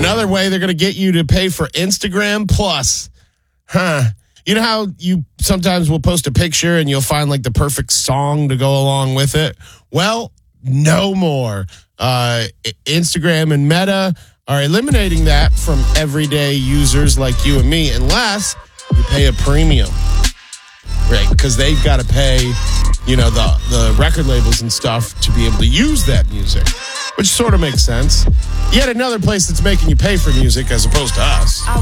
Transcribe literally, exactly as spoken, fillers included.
Another way they're going to get you to pay for Instagram Plus. Huh. You know how you sometimes will post a picture and you'll find like the perfect song to go along with it? Well, no more. Uh, Instagram and Meta are eliminating that from everyday users like you and me unless you pay a premium. Right, because they've got to pay, you know, the, the record labels and stuff to be able to use that music, which sort of makes sense. Yet another place that's making you pay for music as opposed to us.